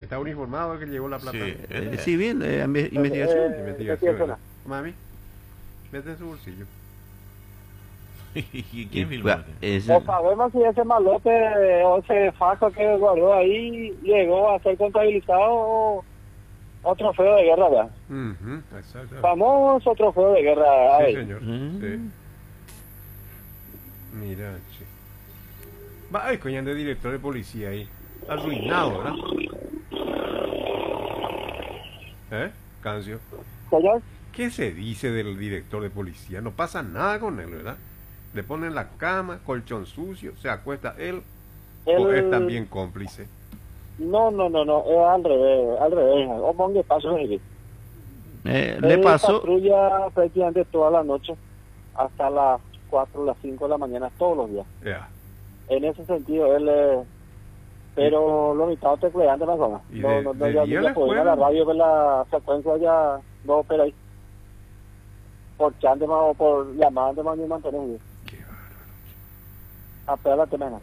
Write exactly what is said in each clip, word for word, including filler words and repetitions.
está uniformado el que llevó la plata. Sí, Eh, civil, eh, inve- investigación. Eh, Investigación. ¿qué ¿verdad? Mami, mete en su bolsillo. ¿Y Y, quién filmó? pues, ese- No sabemos si ese malote o ese fajo que guardó ahí llegó a ser contabilizado o, o trofeo de guerra, ¿verdad? Ujú, exacto. Famoso trofeo de guerra. Sí, ahí. señor. Mm. Sí. Mira, che. Va, ay, coño, de director de policía ahí. Arruinado, ¿verdad? ¿Eh? Cancio. Señor, ¿Qué se dice del director de policía? No pasa nada con él, ¿verdad? Le ponen la cama, colchón sucio, se acuesta él, o él- es también cómplice. No, no, no, no, es al revés, al revés. O ponga paso de eh, le Él pasó, patrulla prácticamente toda la noche hasta las cuatro, las cinco de la mañana, todos los días. Ya. En ese sentido, él es... Pero lo mitad tecleante más o menos. ¿Y No, de- no, no, de ya, día ya le puedo ir a la juegan? radio ver la frecuencia, ya no opera ahí. Por chante más o por llamada de más ni mantener. Qué bárbaro. Apelar la temena.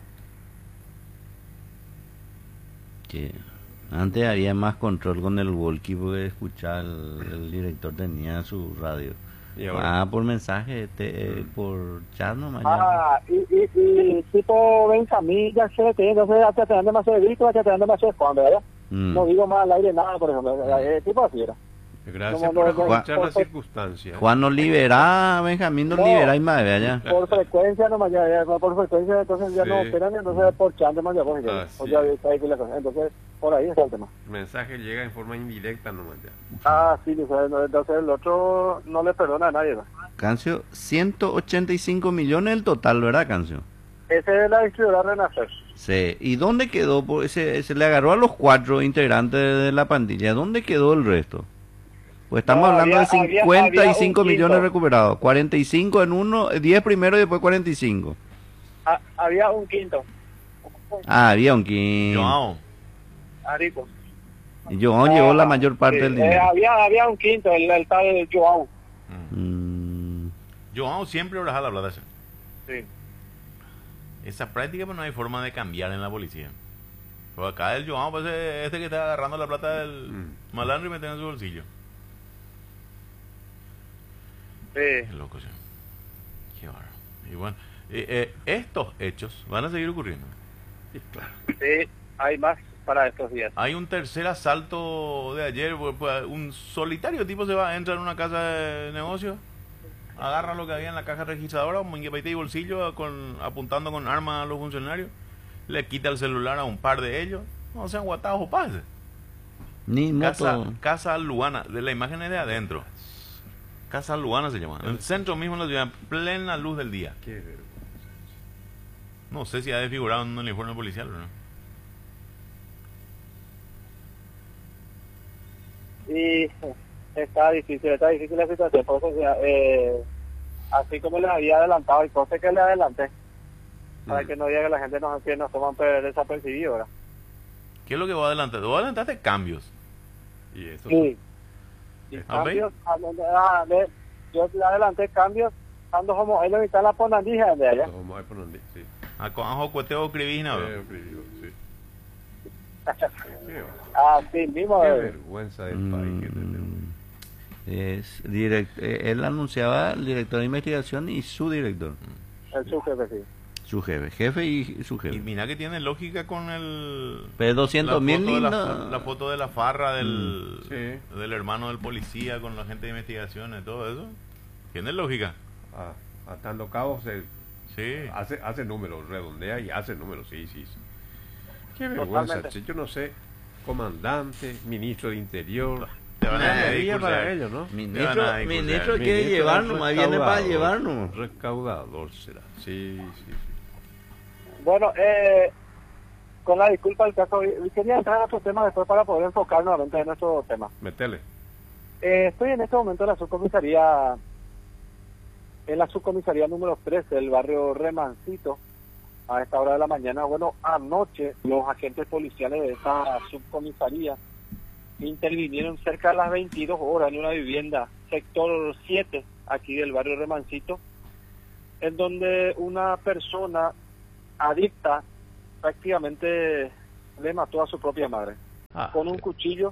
que antes había más control con el walkie porque escuchaba el, el director tenía su radio. Y ahora, Ah, por mensaje, te, eh, por chat nomás. ya. Ah, y, y, y tipo Benjamín, ya sé que entonces ya te dan demasiado de visto, ya te dan demasiado de fondo, ¿verdad? Mm. No digo más al aire nada, por ejemplo. Eh, tipo así era. gracias no, por no, no, escuchar por- las por- circunstancias. Juan nos libera, Benjamín nos No. libera y más, vea ya. Por frecuencia nomás, ya, ya, por frecuencia, entonces ya Sí. no operan, entonces por chante más ya, pues, ya, Así pues, ya es. está ahí la cosa. Entonces, por ahí está el tema. El mensaje llega en forma indirecta nomás ya. Ah, sí, o sea, no, entonces el otro no le perdona a nadie, ¿no? Cancio, ciento ochenta y cinco millones el total, ¿verdad, Cancio? Ese es la distribuidora Renacer. Sí. ¿Y dónde quedó? Pues se, se le agarró a los cuatro integrantes de la pandilla. ¿Dónde quedó el resto? Pues estamos No, hablando había- de había- cincuenta y cinco había un millones quinto. recuperados. cuarenta y cinco en uno, diez primero y después cuarenta y cinco. Ah, había un quinto. Ah, había un quinto. Joao. Arico. Y Joao llevó la mayor parte Sí, del eh, dinero. había, había un quinto, el, el tal Joao. Mm, Joao siempre orajá la plata. Sí. Esa práctica pues no hay forma de cambiar en la policía. Pero acá el Joao pues es este que está agarrando la plata del Mm. malandro y metiendo en su bolsillo. Sí. Qué loco, sí. Qué bárbaro. Y bueno, eh, eh, estos hechos van a seguir ocurriendo. Y claro. Sí, hay más para estos días. Hay un tercer asalto de ayer, pues, pues, un solitario tipo se va, entra en una casa de negocio, agarra lo que había en la caja registradora, un manguepaite y bolsillo, con, apuntando con armas a los funcionarios, le quita el celular a un par de ellos, no sean guatados, pase. ni Casa, moto. Casa Luana, de la imagen es de adentro. Casa Luana se llama, en el centro mismo de la ciudad, en plena luz del día. Qué vergüenza. No sé si ha desfigurado en un uniforme policial o no. Y está difícil, está difícil la situación. Por eso, o sea, eh, así como les había adelantado, y cosas que les adelanté, para Mm. que no diga que la gente nos, que nos toman per- desapercibidos, ¿verdad? ¿Qué es lo que vos adelantaste? Vos adelantaste cambios. Y eso Sí. Y Ah, cambios, a donde- ah, de- yo le adelanté cambios cuando como él está la ponandija de allá. vamos a ver por dónde. Sí. A coajo cueteo cribina, bro. Eh, privado, sí. Qué, Así mismo, qué eh, vergüenza del país que tenemos. Mm, es direct, eh, él anunciaba el director de investigación y su director. el subjefe, sí. Su jefe, jefe y su Y jefe. mira que tiene lógica con el... Pero doscientos la mil foto de la, no- la foto de la farra del, Mm, sí. del hermano del policía con la gente de investigaciones, todo eso. Tiene lógica. Ah, atando cabos se Sí. hace, hace números, redondea y hace números, sí, sí. sí. Qué vergüenza, Totalmente. che, yo no sé, comandante, ministro de Interior. Te van a Una pedir alegría para cursar. ellos, ¿no? Ministro, Te van a discursar. ministro quiere Ministro llevarnos, es más viene para recaudador, llevarnos. Recaudador será, sí, sí, sí. Bueno, eh, con la disculpa del caso, y quería entrar a otro tema después para poder enfocar nuevamente en nuestro tema. Metele. Eh, estoy en este momento en la subcomisaría, en la subcomisaría número tres del barrio Remancito, a esta hora de la mañana. Bueno, anoche los agentes policiales de esta subcomisaría intervinieron cerca de las veintidós horas en una vivienda, sector siete, aquí del barrio Remancito, en donde una persona adicta prácticamente le mató a su propia madre. Ah, con un cuchillo.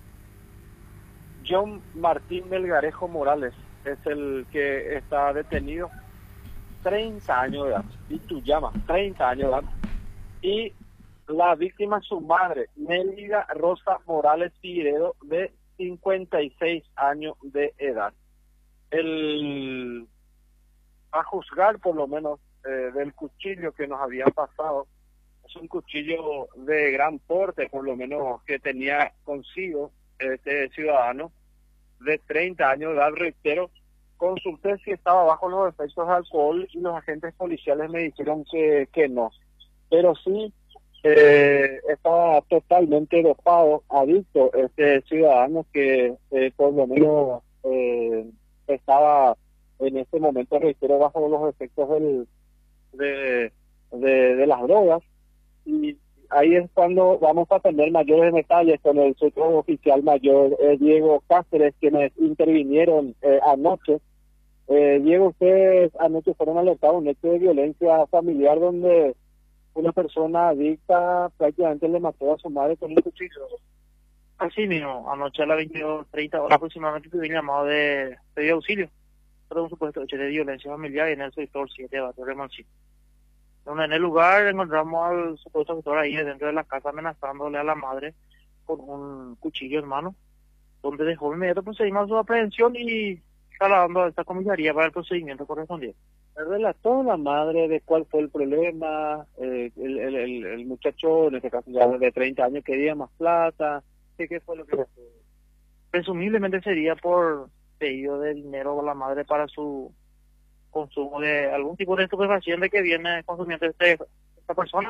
John Martín Melgarejo Morales es el que está detenido, treinta años de edad, y tú llamas, treinta años de edad, y la víctima, su madre, Mélida Rosa Morales Figueredo, de cincuenta y seis años de edad. El, a juzgar por lo menos eh, del cuchillo que nos habían pasado, es un cuchillo de gran porte, por lo menos que tenía consigo este ciudadano de treinta años de edad, reitero. Consulté si estaba bajo los efectos de alcohol y los agentes policiales me dijeron que, que no, pero sí eh, estaba totalmente dopado, adicto este ciudadano que eh, por lo menos eh, estaba en este momento, reitero, bajo los efectos del, de, de, de las drogas. Y ahí es cuando vamos a tener mayores detalles con el oficial mayor eh, Diego Cáceres, quienes intervinieron eh, anoche. Eh, Diego, ustedes anoche fueron alertados un hecho de violencia familiar donde una persona adicta prácticamente le mató a su madre con un cuchillo. Así mismo, anoche a las veintidós treinta horas aproximadamente tuve un llamado de pedido de auxilio por un supuesto hecho de violencia familiar en el sector siete de Barrio Remansi. Donde en el lugar encontramos al supuesto autor ahí dentro de la casa amenazándole a la madre con un cuchillo en mano, donde dejó inmediato procedimiento a su aprehensión y trasladando a esta comisaría para el procedimiento correspondiente. ¿Relató la madre de cuál fue el problema? Eh, el, el, el, el muchacho, en este caso ya de treinta años, quería más plata. ¿Qué, qué fue lo que pasó? Presumiblemente sería por pedido de dinero a la madre para su consumo de algún tipo de estupefaciente que viene consumiendo este, esta persona,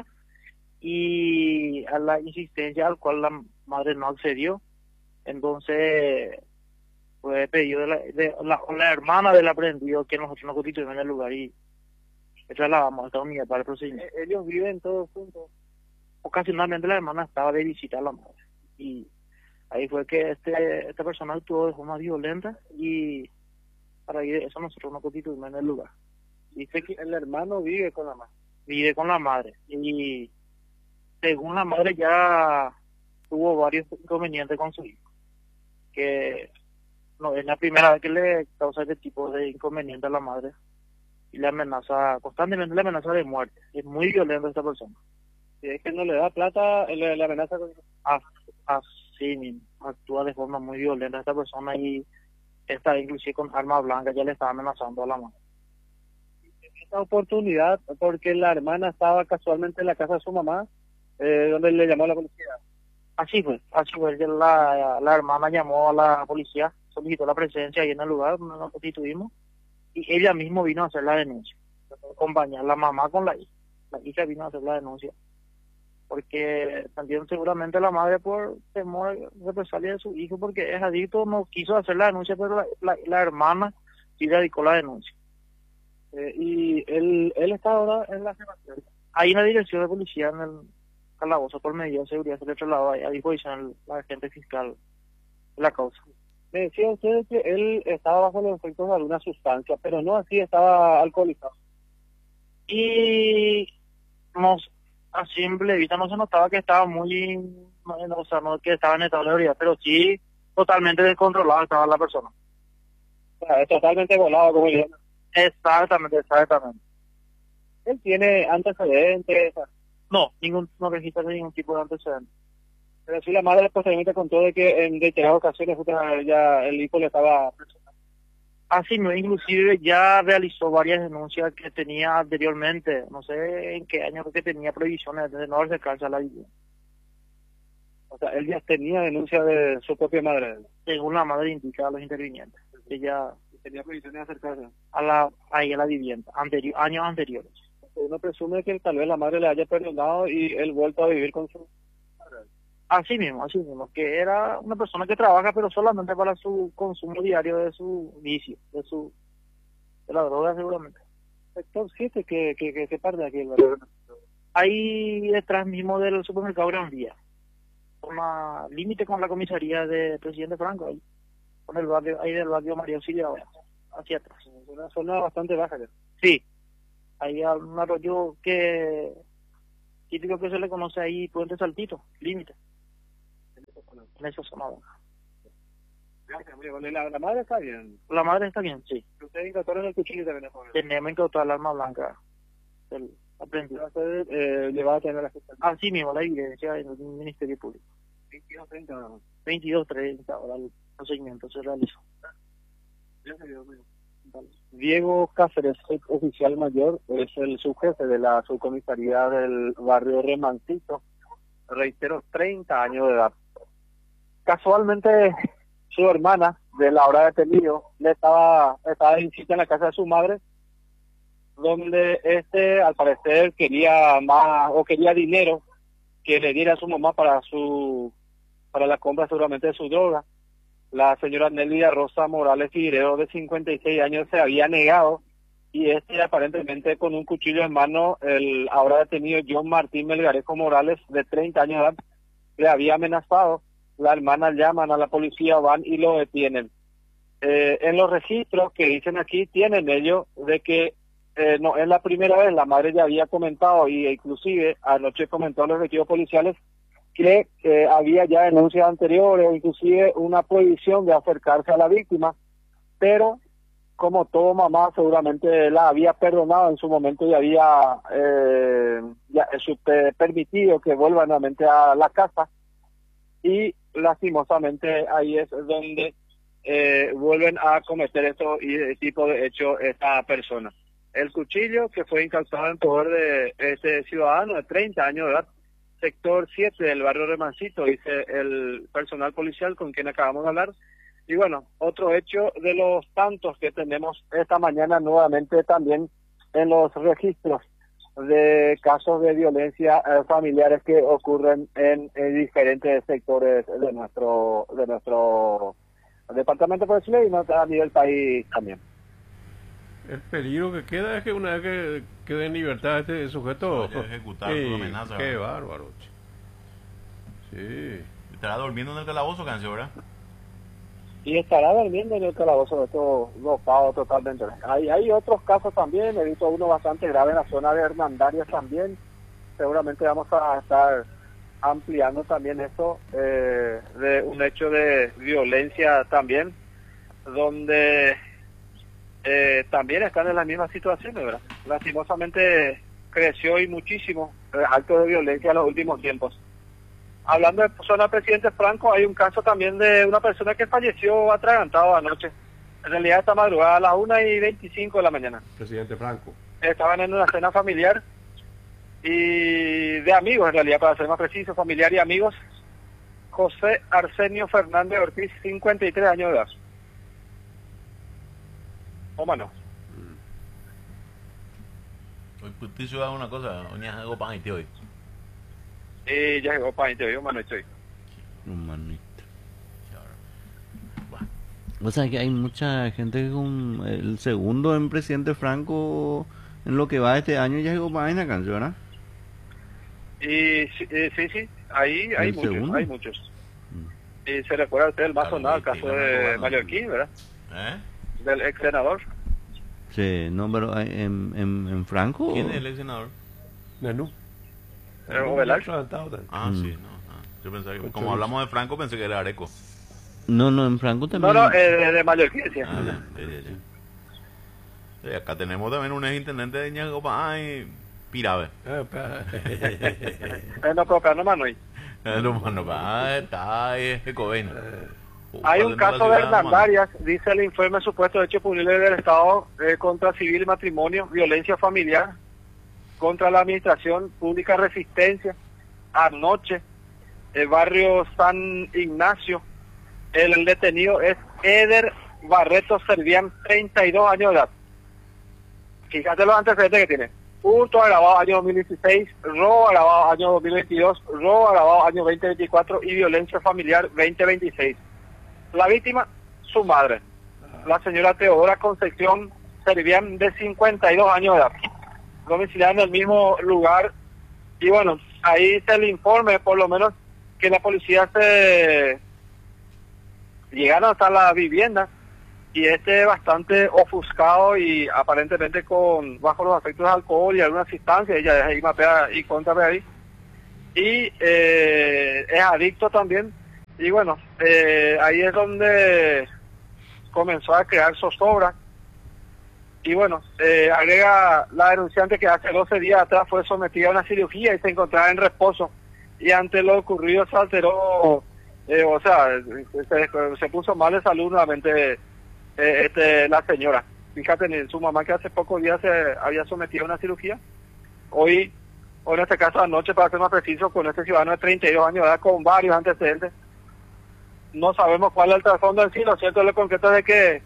y a la insistencia al cual la madre no accedió. Entonces fue pedido de la, de la, la hermana del aprendido que nosotros nos constituimos en el lugar y trasladamos a esta unidad para el procedimiento. ¿Ellos viven todos juntos? Ocasionalmente la hermana estaba de visita a la madre y ahí fue que este esta persona actuó de forma violenta y para ir eso nosotros nos constituimos en el lugar. Dice que el hermano vive con la madre. Vive con la madre y según la madre ya tuvo varios inconvenientes con su hijo, que no es la primera vez que le causa este tipo de inconveniente a la madre y le amenaza, constantemente le amenaza de muerte. Es muy violenta esta persona. Si es que no le da plata, le, le amenaza con... Así mismo, actúa de forma muy violenta esta persona y está inclusive con arma blanca, ya le está amenazando a la madre. Esta oportunidad, porque la hermana estaba casualmente en la casa de su mamá, eh, donde le llamó a la policía. Así fue, así fue, la, la hermana llamó a la policía, solicitó la presencia ahí en el lugar donde nos constituimos y ella misma vino a hacer la denuncia, acompañar la mamá con la hija. La hija vino a hacer la denuncia porque también seguramente la madre, por temor de represalia de su hijo porque es adicto, no quiso hacer la denuncia, pero la, la, la hermana sí radicó la denuncia. Eh, y él, él está ahora en la jefatura. Ahí en la dirección de policía en el calabozo, por medida de seguridad, se le trasladó a disposición la agente fiscal de la causa. Me decía usted que él estaba bajo los efectos de alguna sustancia, pero no así estaba alcoholizado. Y nos, a simple vista no se notaba que estaba muy, no, o sea, no que estaba en estado de ebriedad, pero sí totalmente descontrolado estaba la persona. O sea, es totalmente volado, como yo. Exactamente, exactamente. Él tiene antecedentes. No, ningún, no registra ningún tipo de antecedentes. Pero sí la madre posteriormente contó de que en reiteradas ocasiones ya el hijo le estaba presionando. Así no, inclusive ya realizó varias denuncias que tenía anteriormente, no sé en qué año, que tenía prohibiciones de no acercarse a la vivienda. O sea, él ya tenía denuncia de su propia madre. Según la madre indica a los intervinientes, ella tenía prohibiciones de acercarse a la, ahí a la vivienda, anterior, años anteriores. Uno presume que tal vez la madre le haya perdonado y él vuelto a vivir con su madre. Así mismo, así mismo, que era una persona que trabaja pero solamente para su consumo diario de su vicio, de su de la droga seguramente. Sector siete, ¿qué, qué, qué, qué parte de aquí? ¿Verdad? Ahí detrás mismo del supermercado Gran Vía, una límite con la comisaría de Presidente Franco, ahí, con el barrio, ahí del barrio María Auxilio, hacia atrás. Es una zona bastante baja. ¿Ya? Sí, hay un arroyo que típico que se le conoce ahí, Puente Saltito, límite. en esa zona baja. Gracias, muy bien. ¿La, la madre está bien? La madre está bien, sí. ¿Ustedes incautaron el cuchillo también? Tenemos incautado el arma blanca del aprendido. ¿Ustedes eh, le va a tener la fiscalía? Así mismo, la evidencia en el Ministerio Público. veintidós treinta nada más. veintidós treinta, ahora el procedimiento se realizó. Gracias, Dios mío. Diego Cáceres, oficial mayor, es el subjefe de la subcomisaría del barrio Remancito. Reitero, treinta años de edad. Casualmente, su hermana, de la hora detenido, le estaba, estaba de visita en la casa de su madre, donde este, al parecer, quería más, o quería dinero que le diera a su mamá para su, para la compra seguramente de su droga. La señora Nelly Rosa Morales Figueiredo, de cincuenta y seis años, se había negado, y este, aparentemente con un cuchillo en mano, el ahora detenido John Martín Melgarejo Morales, de treinta años de edad, le había amenazado. La hermana llaman a la policía, van y lo detienen. Eh, en los registros que dicen aquí, tienen ellos de que eh, no es la primera vez. La madre ya había comentado, y inclusive anoche comentó a los efectivos policiales, que eh, había ya denuncias anteriores, o inclusive una prohibición de acercarse a la víctima, pero como todo mamá seguramente la había perdonado en su momento y había eh, ya, eh, permitido que vuelva nuevamente a la casa, y lastimosamente ahí es donde eh, vuelven a cometer esto y ese tipo de hecho esta persona. El cuchillo que fue incautado en poder de ese ciudadano de treinta años de edad, sector siete del barrio Remancito, dice el personal policial con quien acabamos de hablar. Y bueno, otro hecho de los tantos que tenemos esta mañana nuevamente también en los registros de casos de violencia eh, familiares que ocurren en, en diferentes sectores de nuestro de nuestro departamento, por decirlo, y no a nivel país también. El peligro que queda es que una vez que quede en libertad este sujeto... Vaya a ejecutar sí, su amenaza, qué ¿verdad? bárbaro. Sí. Estará durmiendo en el calabozo, Cancio, ¿verdad? Y estará durmiendo en el calabozo, esto dopado totalmente. Hay, hay otros casos también, he visto uno bastante grave en la zona de Hernandarias también. Seguramente vamos a estar ampliando también esto, eh, de un hecho de violencia también, donde eh, también están en las mismas situaciones, ¿verdad? Lastimosamente creció y muchísimo el acto de violencia en los últimos tiempos. Hablando de zona Presidente Franco, hay un caso también de una persona que falleció atragantado anoche. En realidad esta madrugada a las una y veinticinco de la mañana. Presidente Franco. Estaban en una cena familiar y de amigos, en realidad, para ser más preciso, familiar y amigos. José Arsenio Fernández Ortiz, cincuenta y tres años de edad. ¿O mano? Hoy te ciudad una cosa, oña algo para ti hoy. Y ya llegó para interior, mano, estoy. Un manito. O sea que hay mucha gente con el segundo en Presidente Franco en lo que va este año ya llegó para la canción, ¿verdad? Y sí, eh, sí, sí, ahí hay ¿El muchos, segundo? hay muchos. Mm. Y se recuerda a usted el más Claro, sonado, el sí, caso sí, de bueno, Mallorquín, ¿verdad? ¿Eh? Del ex senador. Sí, no, pero en, en, en Franco... ¿Quién es el ex senador? Nenú. Eh, Ovelar. Ah, Mm. sí, no. Ah, yo pensaba que, como hablamos de Franco, pensé que era Areco. No, no, en Franco No, también... no, eh, de, de Mallorquín, decía. Ah, ya, ya, ya, ya. Sí, acá tenemos también un ex intendente de Ñagopa y Pirabe. Eh, no, pero no, mano, ahí. No, no, ah, está ahí, Ecovena. Hay un caso de Hernandarias, dice el informe supuesto de hecho punible del Estado eh, contra civil y matrimonio, violencia familiar, contra la administración pública, resistencia, anoche, el barrio San Ignacio. El detenido es Eder Barreto Servián, treinta y dos años de edad. Fíjate los antecedentes que tiene. Hurto agravado año dos mil dieciséis, robo agravado año dos mil veintidós, robo agravado año veinte veinticuatro y violencia familiar veinte veintiséis. La víctima, su madre, la señora Teodora Concepción Servián, de cincuenta y dos años de edad, domiciliada en el mismo lugar. Y bueno, ahí está el informe, por lo menos, que la policía se llegaron hasta la vivienda y este bastante ofuscado y aparentemente con bajo los efectos de alcohol y algunas sustancias. Ella deja ahí mapea y contra ahí, y eh, es adicto también, Y bueno, eh, ahí es donde comenzó a crear zozobra. Y bueno, eh, agrega la denunciante que hace doce días atrás fue sometida a una cirugía y se encontraba en reposo. Y ante lo ocurrido se alteró, eh, o sea, se, se puso mal de salud nuevamente eh, este, la señora. Fíjate, su mamá que hace pocos días se había sometido a una cirugía. Hoy, o en este caso anoche, para ser más preciso, con este ciudadano de treinta y dos años de edad con varios antecedentes. No sabemos cuál es el trasfondo en sí, lo cierto es lo concreto es de que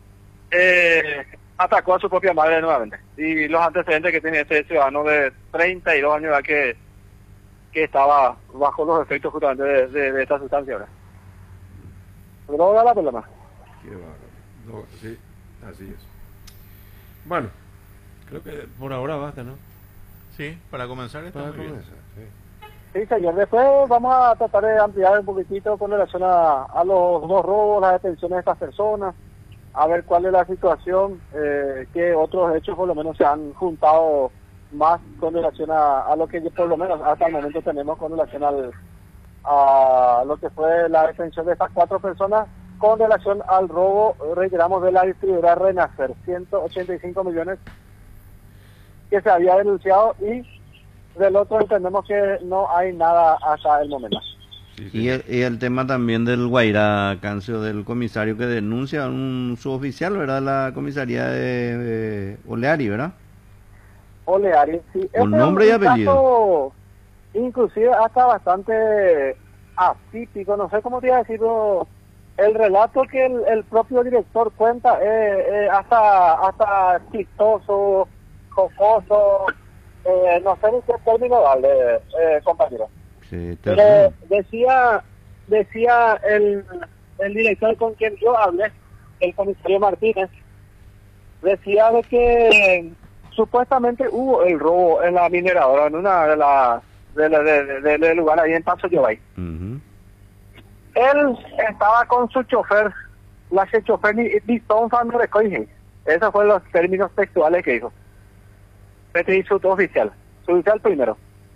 eh, atacó a su propia madre nuevamente. Y los antecedentes que tiene este ciudadano de treinta y dos años de edad que, que estaba bajo los efectos justamente de, de, de esta sustancia ahora. ¿No da la problema? Qué bárbaro. No, sí, así es. Bueno, creo que por ahora basta, ¿no? Sí, para comenzar está Para muy bien. comenzar, sí. Sí, señor. Después vamos a tratar de ampliar un poquitito con relación a, a los dos robos, las detenciones de estas personas, a ver cuál es la situación, eh, que otros hechos por lo menos se han juntado más con relación a, a lo que por lo menos hasta el momento tenemos con relación al, a lo que fue la detención de estas cuatro personas con relación al robo, reiteramos, de la distribuidora Renacer, ciento ochenta y cinco millones que se había denunciado, y del otro entendemos que no hay nada hasta el momento. Sí, sí. Y el, y el tema también del Guairá, Cancio, del comisario que denuncia a un suboficial, ¿verdad? La comisaría de, de Oleari, ¿verdad? Oleari, sí. Con Este nombre es y un apellido. caso, inclusive hasta bastante atípico, no sé cómo te iba a decir, pero el relato que el, el propio director cuenta es eh, eh, hasta, hasta chistoso, jocoso, eh, no sé ni qué término darle, eh, compañero. Sí, Pero terrible. decía, decía el, el director con quien yo hablé, el comisario Martínez, decía de que supuestamente hubo el robo en la mineradora, en una de las de, la- de, de, de, de lugar ahí en Paso Yobay. Ujú. Él estaba con su chofer, la que chofer ni Bistón cuando recoge. Esos fueron los términos textuales que dijo. Este es su oficial, su oficial primero.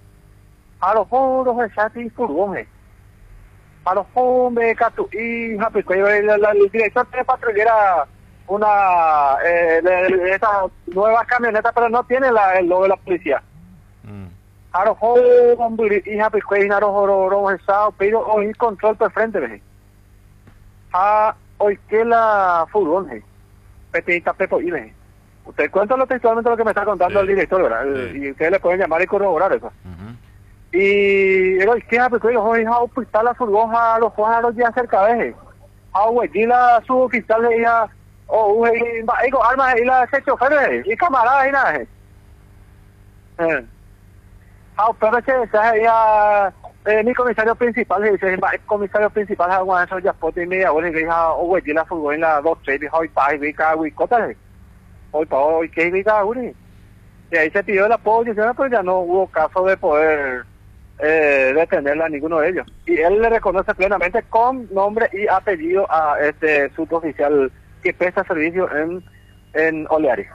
A los foros de Chati Furgón, a los foros de Catu y el director de patrullera una eh, de, de esas nuevas camionetas, pero no tiene la, el logo de la policía. Mm. A los foros y Happy Quay, a los foros pero hoy control por frente, ¿ves? A hoy que la furgón, petita Pepo y ¿ves? Usted cuenta lo textualmente lo que me está contando Sí. el director, ¿verdad? El- Sí. Y ustedes le pueden llamar y corroborar eso. Ujú. Y era que a porque los hoy a pues la furgón a los Juan a los días cerca de a güey y la su oficial de ella o güey va ego armas y la se chofer y camarada y nada eh ah pero que se ya eh, mi comisario principal dice va el comisario principal a Juan eso ya pote y media hora y ya o güey y la furgón la dos tres y hoy pa y vi ca güey cota hoy pa hoy que vi ca güey y ahí se pidió el apoyo, pero ya no hubo caso de poder eh, detenerla a ninguno de ellos. Y él le reconoce plenamente con nombre y apellido a este suboficial que presta servicio en, en Oleari.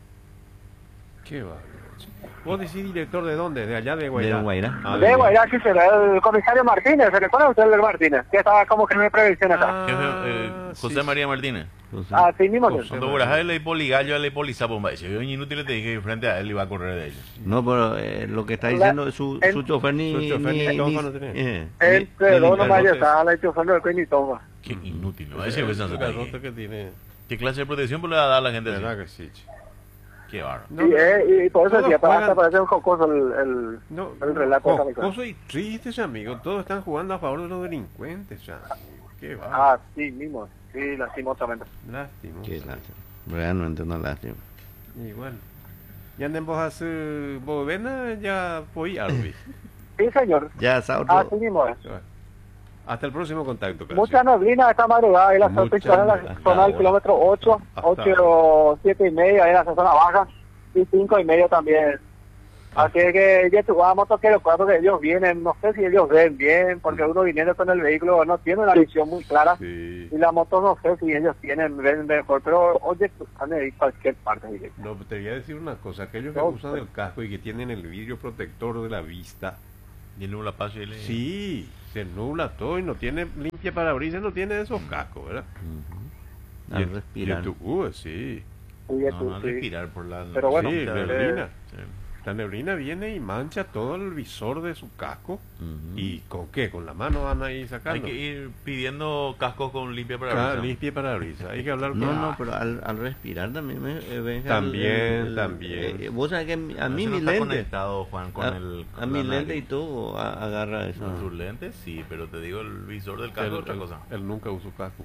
Qué bárbaro. ¿Vos decís director de dónde? ¿De allá de Guairá? De Guairá. Ah, De Guairá, sí, será el comisario Martínez, ¿se recuerda usted del Martínez? Que estaba como que en prevención acá. Ah, Jefe, eh, José sí, María Martínez. Entonces, Así mismo. José. Cuando Borajá le poligallo a le polizapo, me dice, yo inútil te dije que frente a él iba a correr de ellos. no, pero eh, lo que está La- diciendo es su, el- su chofer ni... Su chofer ni tonfa no tenía. eh, Entre ni- dos ni- nomás ya garrotes. está, la hecho solo de ni toma. Qué inútil, ¿no? Ese Ese es es el garrote que tiene. ¿Qué clase de protección le va a dar a la gente así? ¿Verdad que sí? che? Qué barro. No, y, eh, y por eso todos decía, juegan- hasta parece un jocoso el, el, No, el relato de esta película. jocoso y triste, amigo. Todos están jugando a favor de los delincuentes, ya. Qué va. Ah, sí mismo, sí, lastimosamente. Lástima. Qué lástima. Realmente una lástima. Igual. Ya anden vos a hacer bovena, ya voy a Arby. Sí, señor. Ya, está Así otro... mismo es. Hasta el próximo contacto, Cancio. Mucha neblina esta madrugada y la Mucha zona en la neblina. zona del kilómetro ocho, Hasta ocho, siete y medio, ahí en la zona baja, y cinco y medio también. Así que ya tu vamos a tocar cuando que ellos vienen, no sé si ellos ven bien, porque uno viniendo con el vehículo no tiene una visión muy clara, Sí. y la moto no sé si ellos tienen, ven mejor, pero oye, están en cualquier parte. ¿Sí? No, te voy a decir una cosa. Aquellos que No, usan el casco y que tienen el vidrio protector de la vista, Y el la paz y le... sí, se nubla todo y no tiene limpia parabrisas, no tiene esos cascos, ¿verdad? Ujú. Y Al en- respirar. y en tu- uh, sí. Sí, No, eso no sí. respirar por la... Pero bueno, sí, eh, neblina. sí. La neblina viene y mancha todo el visor de su casco. Ujú. ¿Y con qué? Con la mano van ahí Hay sacando. que ir pidiendo cascos con limpia Cada parabrisas. limpia parabrisas. Hay que hablar No, con- no, pero al, al respirar también me eh, Benja, También, también. eh, vos sabés que mi- a Eso mí no mi está lente, conectado, Juan, con a, el... a con mi la lente y nariz. todo a- agarra eso. A tus lentes, sí, pero te digo, el visor del casco Él, es otra él- cosa. él nunca usó casco.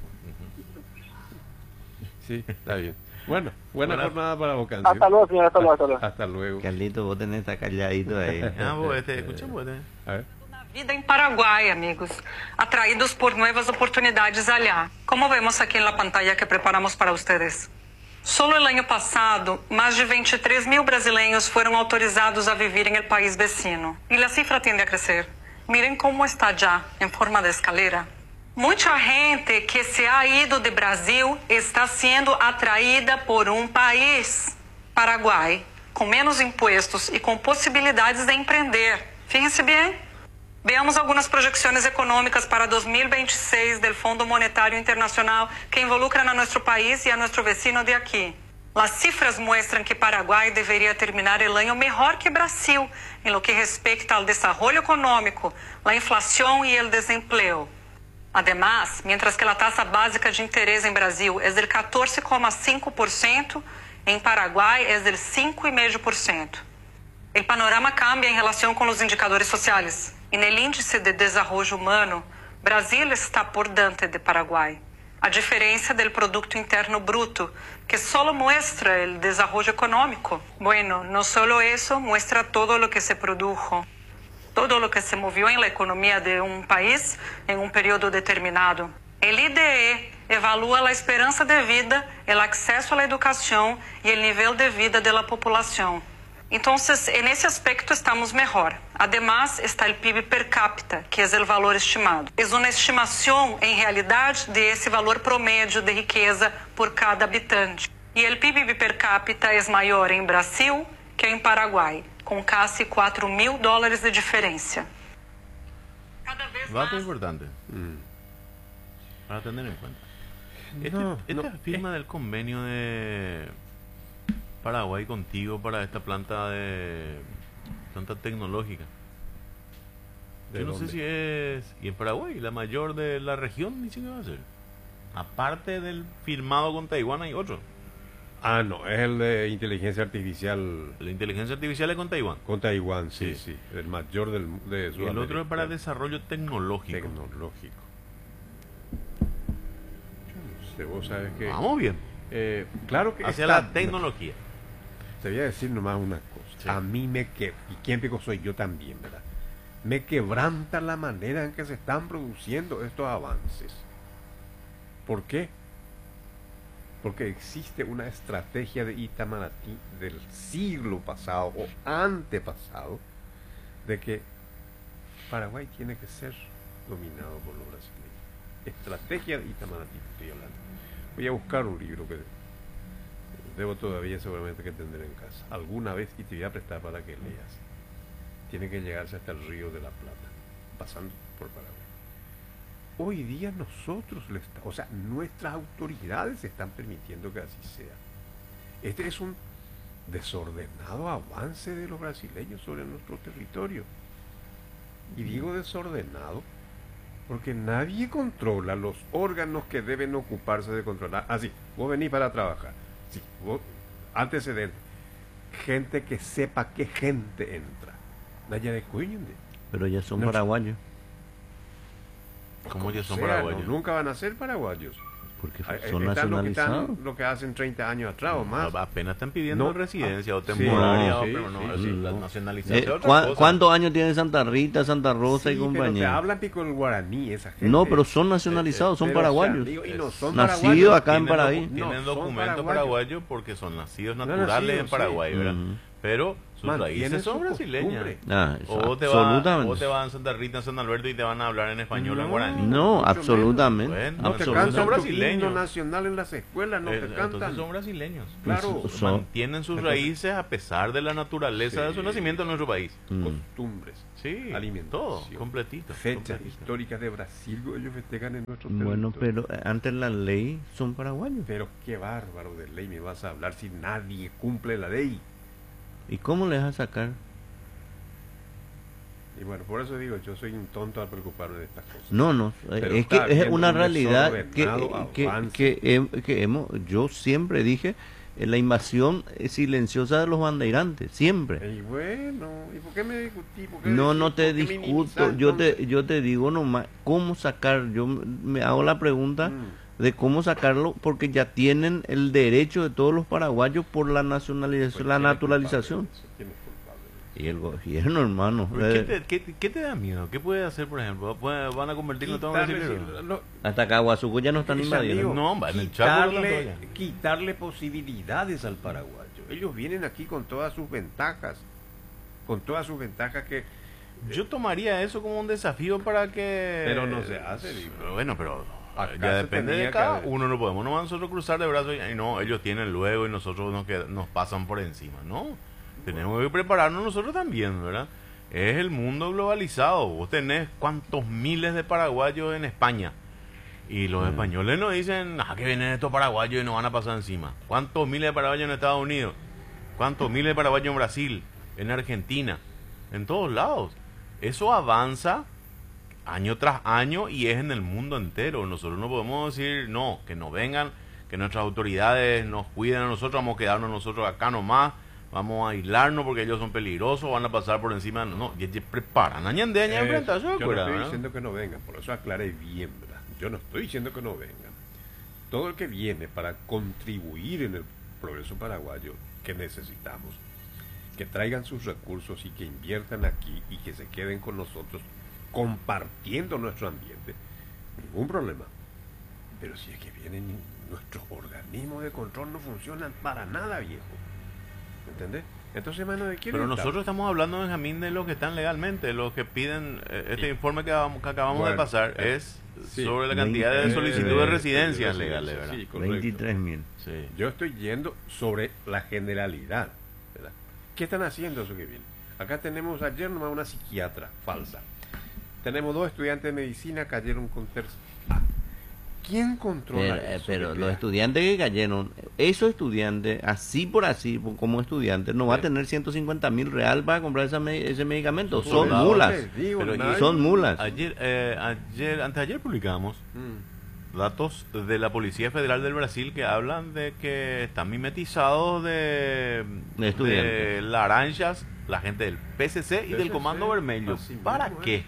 Sí, está bien. Bueno, buena Buena- jornada para vos, Cancio. Hasta luego, señor, hasta luego, hasta luego. Hasta luego. Carlito, vos tenés estar calladito ahí. Ah, pues, este, escucha, pues, este. A ver. Vida em Paraguai, amigos, atraídos por nuevas oportunidades allá, como vemos aquí en la pantalla que preparamos para ustedes. Solo el año pasado, más de veintitrés mil brasileños fueron autorizados a vivir en el país vecino. Y la cifra tiende a crecer. Miren cómo está ya, en forma de escalera. Mucha gente que se ha ido de Brasil está siendo atraída por un país, Paraguai, com menos impostos e com possibilidades de empreender. Fíjense bem. Veamos algunas proyecciones económicas para dos mil veintiséis del Fondo Monetario Internacional que involucran a nuestro país y a nuestro vecino de aquí. Las cifras muestran que Paraguay debería terminar el año mejor que Brasil en lo que respecta al desarrollo económico, la inflación y el desempleo. Además, mientras que la tasa básica de interés en Brasil es del catorce coma cinco por ciento, en Paraguay es del cinco coma cinco por ciento. El panorama cambia en relación con los indicadores sociales. En el índice de desarrollo humano, Brasil está por delante de Paraguay. A diferencia del Producto Interno Bruto, que solo muestra el desarrollo económico. Bueno, no solo eso, muestra todo lo que se produjo, todo lo que se movió en la economía de un país en un periodo determinado. El I D E evalúa la esperanza de vida, el acceso a la educación y el nivel de vida de la población. Entonces, en ese aspecto estamos mejor. Además, está el P I B per cápita, que es el valor estimado. Es una estimación, en realidad, de ese valor promedio de riqueza por cada habitante. Y el P I B per cápita es mayor en Brasil que en Paraguay, con casi cuatro mil dólares de diferencia. Cada vez Dato más... importante Mm. para tener en cuenta. Este, No, esta no, firma del convenio de Paraguay contigo para esta planta de planta tecnológica. ¿De Yo no dónde? sé si es y en Paraguay la mayor de la región, dice que va a ser. Aparte del firmado con Taiwán hay otro. Ah, no, es el de inteligencia artificial La inteligencia artificial es con Taiwán. con Taiwán, sí, Sí. sí, el mayor del, de Y el Sudamérica. otro es para desarrollo tecnológico. Tecnológico. Yo no sé, vos sabes que... Vamos bien. eh, claro que Hacia está- la tecnología. Te voy a decir nomás una cosa. Sí. A mí me que y quién pico soy yo también, ¿verdad? Me quebranta la manera en que se están produciendo estos avances. ¿Por qué? Porque existe una estrategia de Itamaraty del siglo pasado o antepasado de que Paraguay tiene que ser dominado por los brasileños. Estrategia de Itamaraty, estoy hablando. Voy a buscar un libro que debo todavía seguramente que tener en casa alguna vez y te voy a prestar para que leas. Tiene que llegarse hasta el Río de la Plata, pasando por Paraguay. Hoy día nosotros, le está- o sea, nuestras autoridades están permitiendo que así sea. Este es un desordenado avance de los brasileños sobre nuestro territorio. Y digo desordenado porque nadie controla los órganos que deben ocuparse de controlar. Así, vos venís para trabajar. Sí, vos, antecedentes. Gente que sepa qué gente entra. Nadie de cuñende. Pero ya son No. paraguayos. ¿Cómo ya son sea, paraguayos? no, nunca van a ser paraguayos. Porque Ah, son están lo que, nacionalizados. están, lo que hacen treinta años atrás o más. Ah, apenas están pidiendo No. residencia Ah, o sí. temporaria, No, o- sí, pero no, sí, es sí, la no. nacionalización Eh, es otra ¿cuán- cosa. ¿Cuántos años tiene Santa Rita, Santa Rosa Sí, y pero te compañía? hablan pico el guaraní esa gente. No, pero son nacionalizados, son pero, o sea, paraguayos. digo, y no son Nacidos paraguayos. acá en Tienen Paraguay. docu- Tienen No, son documento paraguayos. paraguayo porque son nacidos No, naturales nacidos, en Paraguay, sí. ¿verdad? Ujú. pero sus Mantienen raíces son su brasileñas. costumbre. Ah, O te, va, absolutamente. o te vas a Santa Rita, en San Alberto y te van a hablar en español o en No. guaraní. No, Mucho absolutamente. menos. Bueno, No te Absolutamente. cantan Son tu brasileños. himno nacional en las escuelas, no Eh, te Entonces cantan. son brasileños. Claro, Son- son- Mantienen sus Entonces- raíces a pesar de la naturaleza de su Sí. nacimiento en nuestro país. Mm. costumbres, Sí, alimentación, todo, completito. fechas completito. históricas de Brasil, ellos festejan en nuestro Bueno, territorio. pero eh, antes la ley son paraguayos. Pero qué bárbaro de ley me vas a hablar si nadie cumple la ley. ¿Y cómo le vas a sacar? Y bueno, por eso digo, yo soy un tonto al preocuparme de estas cosas. No, no, eh, Pero es que está es habiendo una un realidad que, desordenado que, avance. que, hem- que hemos, yo siempre dije, eh, la invasión eh, silenciosa de los bandeirantes, siempre. Y bueno, ¿y por qué me discutí? ¿Por qué No, decís? no te ¿Por qué discuto, minimizás, yo te, entonces? yo te digo nomás, ¿cómo sacar? Yo m- me hago la pregunta Mm. de cómo sacarlo, porque ya tienen el derecho de todos los paraguayos por la Pues, nacionalización, la ¿quién es naturalización. culpable de eso? ¿Quién es culpable de eso? Y el gobierno, hermano. Pero ¿Qué eh, te, qué- qué te da miedo? ¿Qué puede hacer, por ejemplo? ¿Puede- ¿Van a convertirlo todo en Quitarle- brasileño? no, hasta Caguazuco ya no están Mis invadiendo. amigos, No, va, en el Chaco no quitarle, tanto quitarle posibilidades al paraguayo. Ellos vienen aquí con todas sus ventajas, con todas sus ventajas que... Yo tomaría eso como un desafío para que... Pero no se hace, digo. Pero bueno, pero Acá ya se depende tenía de que cada haber- uno. No podemos nomás nosotros cruzar de brazos y y no, ellos tienen luego y nosotros nos, qued- nos pasan por encima. No, tenemos que prepararnos nosotros también, ¿verdad? Es el mundo globalizado. Vos tenés cuántos miles de paraguayos en España. Y los Mm. españoles nos dicen, ah, que vienen estos paraguayos y nos van a pasar encima. ¿Cuántos miles de paraguayos en Estados Unidos? ¿Cuántos miles de paraguayos en Brasil? En Argentina. En todos lados. Eso avanza año tras año y es en el mundo entero. Nosotros no podemos decir, no, que no vengan, que nuestras autoridades nos cuiden a nosotros, vamos a quedarnos nosotros acá nomás, vamos a aislarnos porque ellos son peligrosos, van a pasar por encima. No, ya, ya preparan. Añande, añade, Eh, enfrentarse, yo no acuerda, estoy ¿verdad? diciendo que no vengan, por eso aclaré bien, ¿verdad? Yo no estoy diciendo que no vengan. Todo el que viene para contribuir en el progreso paraguayo que necesitamos, que traigan sus recursos y que inviertan aquí y que se queden con nosotros compartiendo nuestro ambiente, ningún problema. Pero si es que vienen y nuestros organismos de control no funcionan para nada, viejo. ¿Entendés? Entonces, mano, ¿de quién Pero está? nosotros estamos hablando, Benjamín, de los que están legalmente, los que piden, eh, este informe que, acabamos- que acabamos Bueno, de pasar eh, es sí. sobre la cantidad de veinte, solicitudes de Eh, residencias sí, legales, sí, ¿verdad? sí, correcto. veintitrés mil. Sí. Yo estoy yendo sobre la generalidad, ¿verdad? ¿Qué están haciendo eso que viene? Acá tenemos ayer nomás una psiquiatra falsa. Tenemos dos estudiantes de medicina cayeron con tercer. Ah, ¿quién controla Pero, eh, eso? pero que los crea? estudiantes que cayeron, esos estudiantes, así por así, por- como estudiantes, no va a Sí. tener ciento cincuenta mil real para comprar esa me- ese medicamento. Son Son soldados, mulas. Les digo, Pero, y nadie- Son mulas. Ayer, eh, ayer, antes de ayer publicamos Mm. datos de la Policía Federal del Brasil que hablan de que están mimetizados de, De estudiantes. de laranjas, la gente del P C C y P C del C, Comando Vermelho. así ¿Para mismo, qué? eh.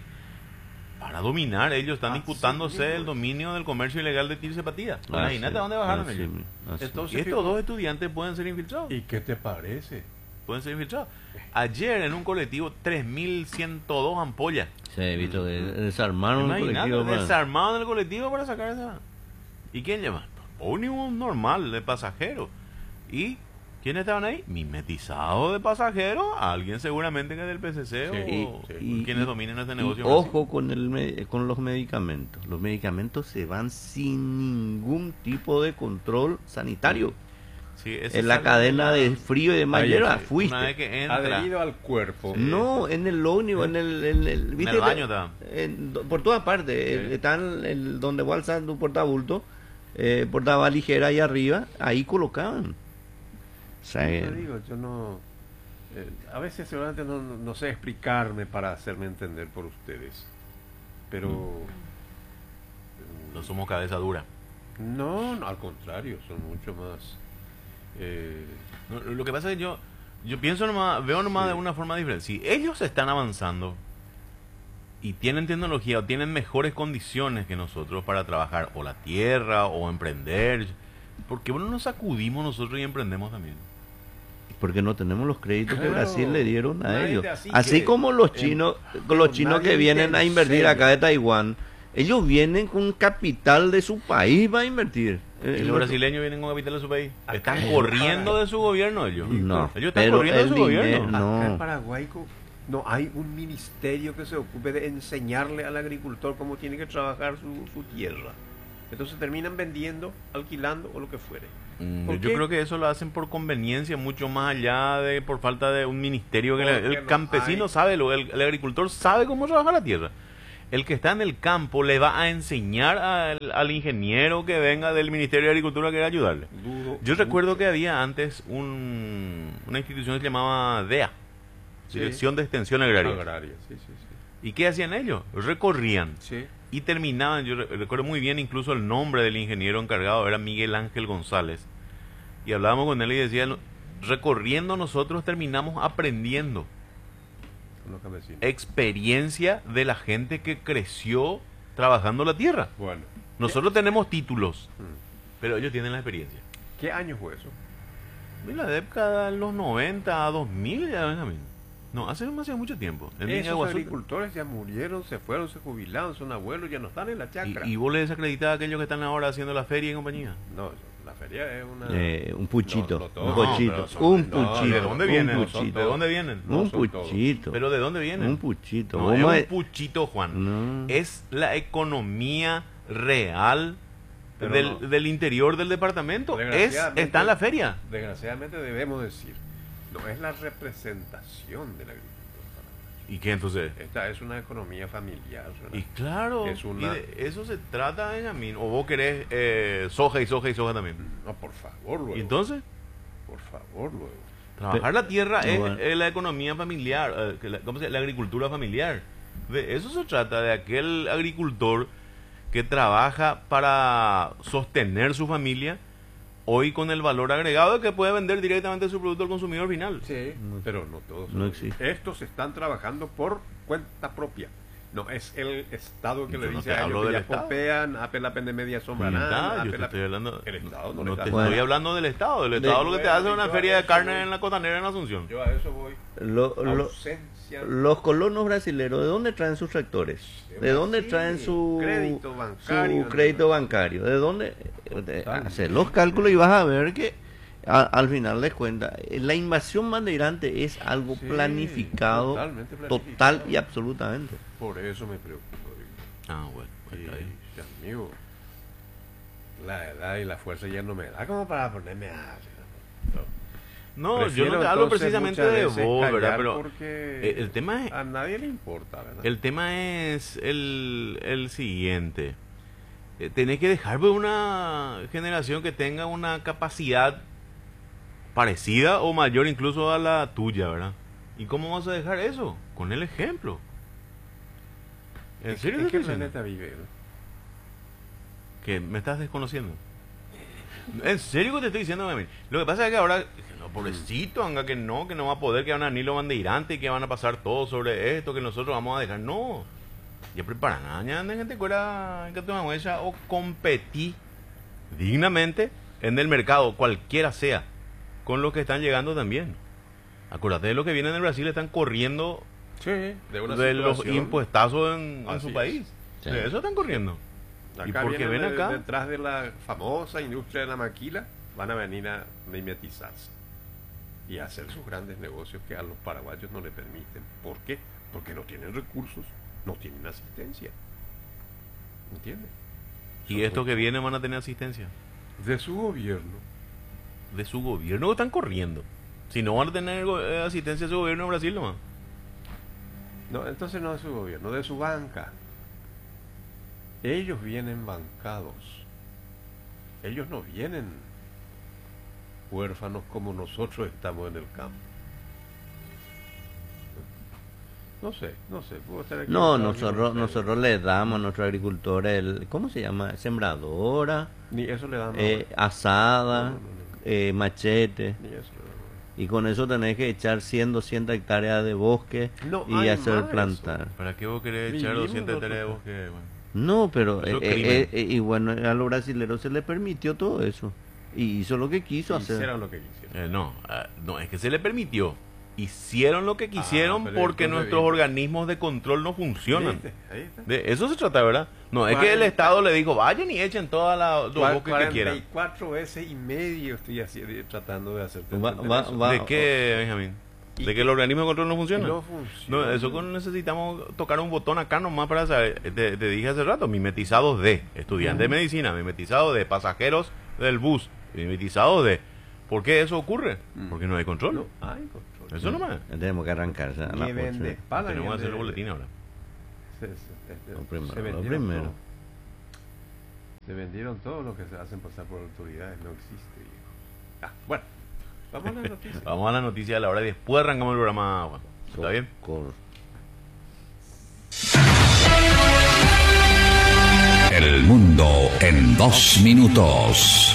Para dominar. Ellos están Así disputándose mismo el es. dominio del comercio ilegal de tircepatía. Así, Imagínate a dónde bajaron así, ellos. así. Entonces, Y estos dos estudiantes pueden ser infiltrados. ¿Y qué te parece? Pueden ser infiltrados. Ayer en un colectivo, tres mil ciento dos ampollas. Sí, he visto que desarmaron el Imagínate, colectivo. para- desarmados en el colectivo para sacar esa. ¿Y quién lleva? Ómnibus normal de pasajeros. ¿Y quiénes estaban ahí? Mimetizados de pasajeros. Alguien seguramente que es del P C C Sí, o sí. Y- quienes y- dominen este y negocio. ojo con, el, me- con los medicamentos. Los medicamentos se van sin ningún tipo de control sanitario. Sí, ese En la sale cadena de de la- frío y de Ahí, Mayera sí. fuiste. Una vez que entra. Adherido al cuerpo. No, en el ómnibus, en el, en el, ¿viste? el baño está. En- do- por todas partes. eh, Están el, donde va alzando un portabulto, eh, portaba ligera ahí arriba, ahí colocaban. O sea, Yo eh, te digo, yo no... eh, a veces seguramente no, no- no sé explicarme para hacerme entender por ustedes. Pero... No somos cabeza dura. No, no, al contrario, son mucho más... eh, No, lo que pasa es que yo, yo pienso nomás, veo nomás Sí. de una forma diferente. Si ellos están avanzando y tienen tecnología o tienen mejores condiciones que nosotros para trabajar o la tierra o emprender, ¿por qué no nos sacudimos nosotros y emprendemos también? porque no tenemos los créditos que Claro, Brasil le dieron a nadie ellos. de así Así que- como los eh, chinos, pero los chinos nadie que vienen a te invertir enseña. acá de Taiwán, ellos vienen con capital de su país para invertir. eh, Y los lo- brasileños vienen con capital de su país. Acá Están en corriendo Paraguay. de su gobierno ellos. No, Ellos están pero corriendo de el su dinero- gobierno. no. Acá en Paraguay co- no hay un ministerio que se ocupe de enseñarle al agricultor cómo tiene que trabajar su, su tierra. Entonces terminan vendiendo, alquilando o lo que fuere. Mm, ¿Por Yo qué? creo que eso lo hacen por conveniencia, mucho más allá de por falta de un ministerio. Que Porque el, el no campesino hay. sabe, lo, el, el agricultor sabe cómo trabajar la tierra. El que está en el campo le va a enseñar al, al ingeniero que venga del Ministerio de Agricultura que quiera ayudarle. Dudo Yo recuerdo mucho. que había antes un, una institución que se llamaba D E A, Sí. Dirección de Extensión Agraria. Agraria, sí, sí, sí. ¿Y qué hacían ellos? Recorrían Sí. y terminaban, yo re- recuerdo muy bien incluso el nombre del ingeniero encargado, era Miguel Ángel González. Y hablábamos con él y decía, "No, recorriendo nosotros terminamos aprendiendo Con los campesinos. experiencia de la gente que creció trabajando la tierra. Bueno, Nosotros tenemos títulos, mm, pero ellos tienen la experiencia. ¿qué año fue eso? En la década de los noventa a dos mil, ya Benjamín. No, hace demasiado mucho tiempo. En Viña de Esos Guazú- agricultores ya murieron, se fueron, se jubilaron, son abuelos, ya no están en la chacra. y, y vos le desacreditas a aquellos que están ahora haciendo la feria y compañía. No, la feria es una... Eh, un puchito, No, no todos. un No, puchito, pero son- un no, puchito, ¿De dónde un vienen? puchito, ¿De dónde vienen? No un son todos. puchito, ¿Pero de dónde vienen? un puchito. No, Vamos es a- un puchito, Juan. No. Es la economía real Pero del, no. del interior del departamento. Es, Desgraciadamente- está en la feria. Desgraciadamente debemos decir, no es la representación del agricultor paraguayo. ¿Y qué entonces? Esta es una economía familiar. ¿verdad? Y claro, Es una- y de eso se trata, Benjamín. O vos querés eh, soja y soja y soja también. No, por favor, luego. ¿Y entonces? Por favor, luego. Trabajar la tierra no, es, bueno. es la economía familiar, eh, que la, ¿cómo se llama? La agricultura familiar. De eso se trata, de aquel agricultor que trabaja para sostener su familia, hoy con el valor agregado que puede vender directamente su producto al consumidor final. Sí, pero no todos. no existe. Estos están trabajando por cuenta propia. No es el Estado que Yo le no dice te a hablo ellos que del ya Estado. copean, ape la pende media sombra Ya está, nada, yo ape te la- estoy hablando, El Estado no, no le te está- Bueno. estoy hablando del Estado. El De- Estado lo que te hace es una yo a feria de eso carne voy. en la costanera en Asunción. Yo a eso voy. Lo- lo- Ausencia. los colonos brasileños, ¿de dónde traen sus tractores? ¿De dónde Sí, traen su crédito bancario. su crédito bancario? ¿De dónde? Eh, Totalmente. Hacer los cálculos y vas a ver que a- al final de cuentas eh, la invasión bandeirante es algo Sí, planificado, totalmente total planificado. y absolutamente. Por eso me preocupo. digo. Ah, bueno, pues está bien. Y, amigo, la edad y la fuerza ya no me da como para ponerme a... No, Prefiero yo no te hablo entonces precisamente muchas de veces vos, ¿verdad? callar Pero porque eh, el tema es a nadie le importa, ¿verdad? el tema es el, el siguiente. Eh, tenés que dejar pues, una generación que tenga una capacidad parecida o mayor incluso a la tuya, ¿verdad? ¿Y cómo vas a dejar eso? Con el ejemplo. ¿En ¿En serio qué- te ¿En estoy qué diciendo? planeta vive? no? Que me estás desconociendo. En serio que te estoy diciendo, mami. Lo que pasa es que ahora, no, pobrecito, anga que no, que no va a poder, que van a Nilo Bandeirante y que van a pasar todo sobre esto, que nosotros vamos a dejar. No. Ya preparan, ya de gente fuera que tu huella o competí dignamente en el mercado, cualquiera sea, con los que están llegando también. Acuérdate de los que vienen del Brasil, están corriendo Sí, de una de los situación. impuestazos en, en Así su es. país. Sí. De eso están corriendo. Y Acá porque vienen ven de- acá. detrás de la famosa industria de la maquila, van a venir a mimetizarse y a hacer sus grandes negocios que a los paraguayos no le permiten. ¿Por qué? Porque no tienen recursos, no tienen asistencia. ¿Entiendes? Y estos que vienen van a tener asistencia De su gobierno. de su gobierno que están corriendo. Si no van a tener go- eh, asistencia de su gobierno en Brasil nomás. No, entonces no de su gobierno, de su banca. Ellos vienen bancados. Ellos no vienen huérfanos como nosotros estamos en el campo. No sé, no sé. puedo estar No, equivocado, yo nosotros no sé. nosotros le damos a nuestros agricultores el, ¿cómo se llama? Sembradora, Ni eso le damos. eh, asada, No, no, no, no. eh, machete. Ni eso le damos. Y con eso tenés que echar cien, doscientas hectáreas de bosque No y hay hacer más plantar. ¿Para qué vos querés echar Vivimos doscientas hectáreas de nosotros. bosque? Bueno. No, pero Eso eh, es crimen. eh, eh, y bueno, a los brasileños se les permitió todo eso. Y hizo lo que quiso hacer. Hicieron lo que quisieron. Eh, no, ah, no, es que se le permitió. hicieron lo que quisieron Ah, pero porque entonces nuestros bien. organismos de control no funcionan. ¿Viste? Ahí está. De eso se trata, ¿verdad? No es que el Cuarenta. Estado le dijo, vayan y echen todas las los Cua- bosques que quieran. cuarenta y cuatro veces y medio estoy así, tratando de hacerte Va- entender va- eso. va- ¿De qué, Benjamín? ¿De que el organismo de control no funciona? No funciona. No, eso con- necesitamos tocar un botón acá nomás para saber. Te, te dije hace rato, mimetizados de estudiantes de medicina, mimetizados de pasajeros del bus, mimetizados de... ¿Por qué eso ocurre? Porque no hay control. No hay control. Eso nomás. Tenemos que arrancarse a la Ni vende ocho. espada, Tenemos que ni hacer el vende- boletín ahora. Se, se- se- Lo primero, se lo vendieron primero. todo. Se vendieron todo lo que se hacen pasar por autoridades, no existe, viejo. Ah, bueno, vamos a las noticias. Vamos a la noticia de la hora y después arrancamos el programa. Juan. ¿Está bien? Cor- El mundo en dos minutos.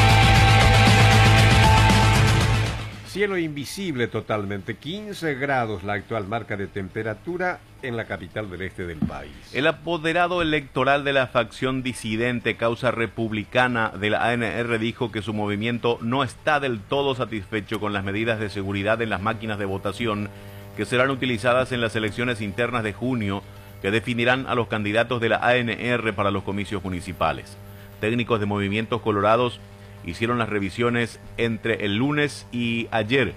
Cielo invisible totalmente, quince grados la actual marca de temperatura en la capital del este del país. El apoderado electoral de la facción disidente Causa Republicana de la A N R dijo que su movimiento no está del todo satisfecho con las medidas de seguridad en las máquinas de votación que serán utilizadas en las elecciones internas de junio que definirán a los candidatos de la A N R para los comicios municipales. Técnicos de Movimientos Colorados hicieron las revisiones entre el lunes y ayer.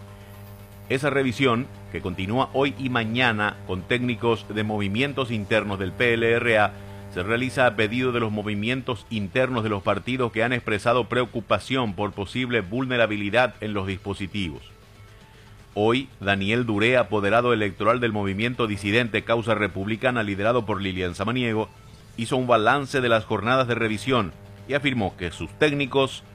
Esa revisión, que continúa hoy y mañana con técnicos de movimientos internos del P L R A, se realiza a pedido de los movimientos internos de los partidos que han expresado preocupación por posible vulnerabilidad en los dispositivos. Hoy, Daniel Duré, apoderado electoral del movimiento disidente Causa Republicana liderado por Lilian Samaniego, hizo un balance de las jornadas de revisión y afirmó que sus técnicos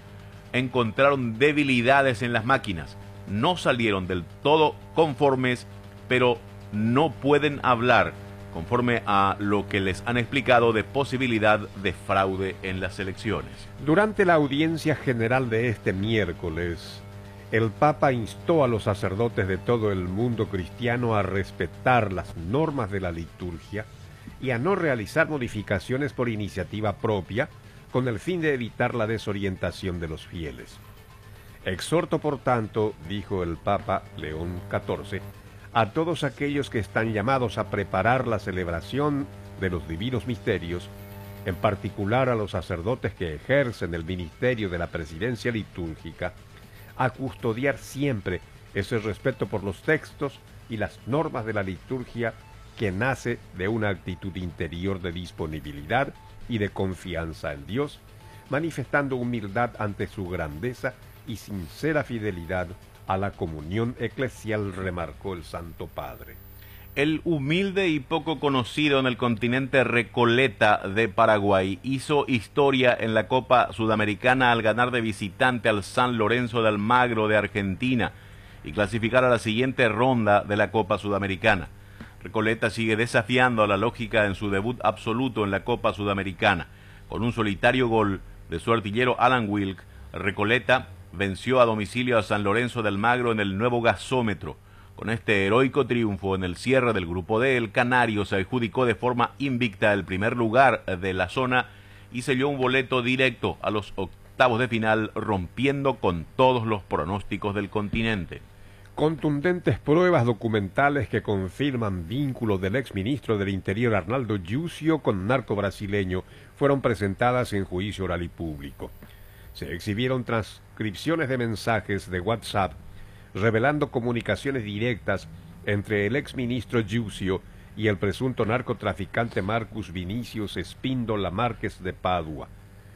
encontraron debilidades en las máquinas. No salieron del todo conformes, pero no pueden hablar conforme a lo que les han explicado de posibilidad de fraude en las elecciones. Durante la audiencia general de este miércoles, el Papa instó a los sacerdotes de todo el mundo cristiano a respetar las normas de la liturgia y a no realizar modificaciones por iniciativa propia con el fin de evitar la desorientación de los fieles. Exhorto, por tanto, dijo el Papa León catorce, a todos aquellos que están llamados a preparar la celebración de los divinos misterios, en particular a los sacerdotes que ejercen el ministerio de la presidencia litúrgica, a custodiar siempre ese respeto por los textos y las normas de la liturgia que nace de una actitud interior de disponibilidad y de confianza en Dios, manifestando humildad ante su grandeza y sincera fidelidad a la comunión eclesial, remarcó el Santo Padre. El humilde y poco conocido en el continente Recoleta de Paraguay hizo historia en la Copa Sudamericana al ganar de visitante al San Lorenzo de Almagro de Argentina y clasificar a la siguiente ronda de la Copa Sudamericana. Recoleta sigue desafiando a la lógica en su debut absoluto en la Copa Sudamericana. Con un solitario gol de su artillero Alan Wilk, Recoleta venció a domicilio a San Lorenzo de Almagro en el nuevo gasómetro. Con este heroico triunfo en el cierre del Grupo D, el Canario se adjudicó de forma invicta el primer lugar de la zona y selló un boleto directo a los octavos de final, rompiendo con todos los pronósticos del continente. Contundentes pruebas documentales que confirman vínculos del exministro del Interior Arnaldo Giusio con narco brasileño fueron presentadas en juicio oral y público. Se exhibieron transcripciones de mensajes de WhatsApp revelando comunicaciones directas entre el exministro Giusio y el presunto narcotraficante Marcus Vinicius Espíndola Márquez de Padua.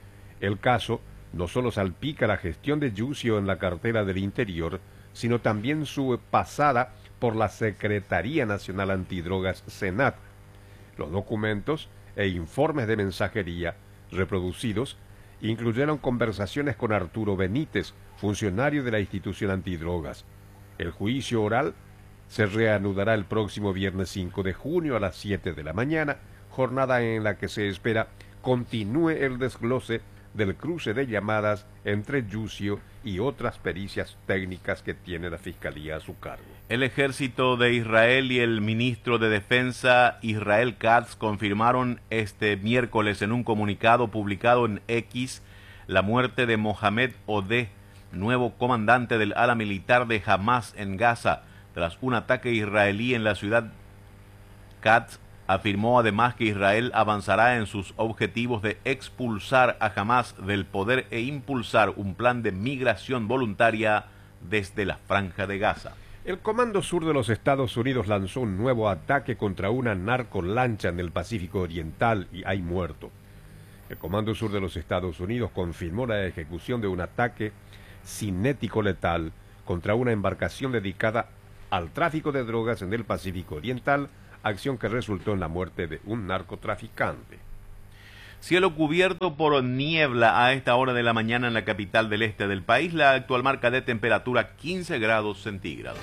El caso no solo salpica la gestión de Giusio en la cartera del Interior, sino también su pasada por la Secretaría Nacional Antidrogas Senat. Los documentos e informes de mensajería reproducidos incluyeron conversaciones con Arturo Benítez, funcionario de la institución antidrogas. El juicio oral se reanudará el próximo viernes cinco de junio a las siete de la mañana, jornada en la que se espera continúe el desglose del cruce de llamadas entre Giusio y otras pericias técnicas que tiene la Fiscalía a su cargo. El ejército de Israel y el ministro de Defensa Israel Katz confirmaron este miércoles en un comunicado publicado en X la muerte de Mohamed Odeh, nuevo comandante del ala militar de Hamas en Gaza, tras un ataque israelí en la ciudad. Katz afirmó además que Israel avanzará en sus objetivos de expulsar a Hamas del poder e impulsar un plan de migración voluntaria desde la Franja de Gaza. El Comando Sur de los Estados Unidos lanzó un nuevo ataque contra una narcolancha en el Pacífico Oriental y hay muertos. El Comando Sur de los Estados Unidos confirmó la ejecución de un ataque cinético letal contra una embarcación dedicada al tráfico de drogas en el Pacífico Oriental, acción que resultó en la muerte de un narcotraficante. Cielo cubierto por niebla a esta hora de la mañana en la capital del este del país. La actual marca de temperatura quince grados centígrados.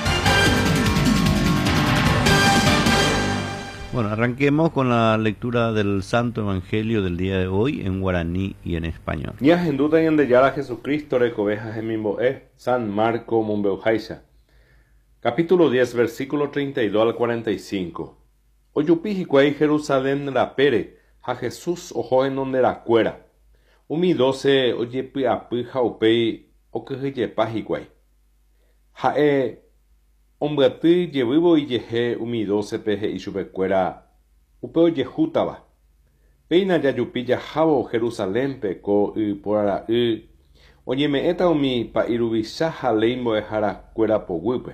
Bueno, arranquemos con la lectura del Santo Evangelio del día de hoy en guaraní y en español. Ñas en duda en de yara Jesucristo recovejas en mimboe, San Marco Mumbeujaisa. Capítulo diez, versículo treinta y dos al cuarenta y cinco. Oyupijicuay Jerusalén la pere, a Jesús ojo en donde la cuera. Umi doce oyepi api jaupei o que yepajicuay. Jae Ombrati llevivo y yeje umi doce peje y chupecuera upeo yehutaba. Peina ya yupilla jabo Jerusalén peco y por ara y oye me eta umi pa irubishaja leimbo ejara cuera poguipe.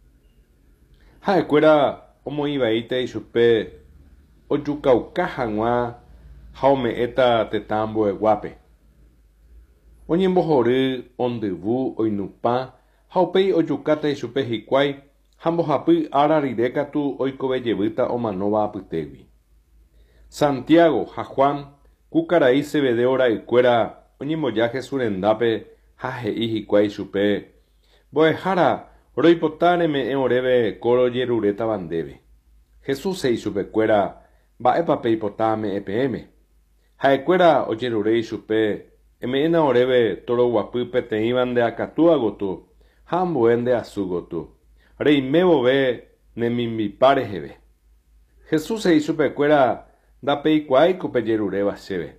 Jae cuera omo iba ite y chupe oyukaucajangua jaume eta tetambo e guape. Oye mbojori ondebu oinupa jaupei oyukate y chupe hikwai Hambohapi araridekatu oikobellevita omanova apytégui. Santiago, ha Juan, kukarai sevedeora ikuera oñemboja surendápe ha he'i hikuái chupe. Mbo'ehára roipota reme'ẽ oréve kóro jerureta bandéve. Jesús he'i chupekuéra mba'épa peipota me'ẽ peẽme. Ha'ekuéra ojeruréi chupe eme'ẽna oréve toroguapy peteĩva nde akatu agotu ha ambue nde asu gotu. Reimevove nemimbipareheve. Jesús he'i chupekuéra ndapeikuaáiko pejeruréva chéve.